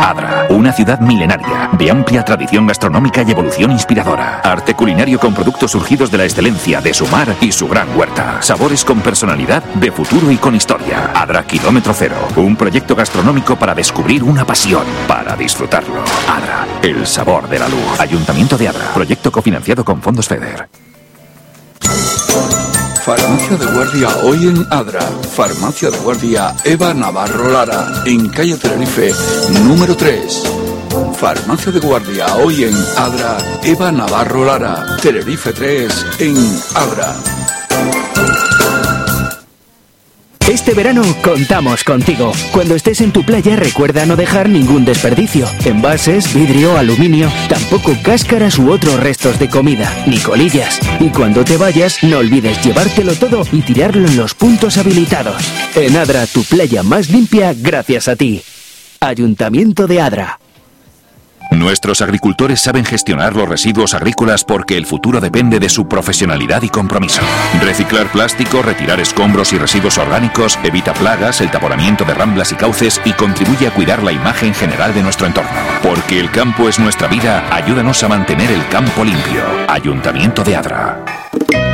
Adra, una ciudad milenaria, de amplia tradición gastronómica y evolución inspiradora. Arte culinario con productos surgidos de la excelencia de su mar y su gran huerta. Sabores con personalidad, de futuro y con historia. Adra Kilómetro Cero, un proyecto gastronómico para descubrir una pasión, para disfrutarlo. Adra, el sabor de la luz. Ayuntamiento de Adra, proyecto cofinanciado con fondos FEDER. Farmacia de guardia hoy en Adra. Farmacia de guardia Eva Navarro Lara, en calle Tenerife, número 3. Farmacia de guardia hoy en Adra Eva Navarro Lara, Tenerife 3, en Adra. Este verano contamos contigo. Cuando estés en tu playa, recuerda no dejar ningún desperdicio. Envases, vidrio, aluminio, tampoco cáscaras u otros restos de comida, ni colillas. Y cuando te vayas, no olvides llevártelo todo y tirarlo en los puntos habilitados. En Adra, tu playa más limpia gracias a ti. Ayuntamiento de Adra. Nuestros agricultores saben gestionar los residuos agrícolas porque el futuro depende de su profesionalidad y compromiso. Reciclar plástico, retirar escombros y residuos orgánicos, evita plagas, el taponamiento de ramblas y cauces y contribuye a cuidar la imagen general de nuestro entorno. Porque el campo es nuestra vida, ayúdanos a mantener el campo limpio. Ayuntamiento de Adra.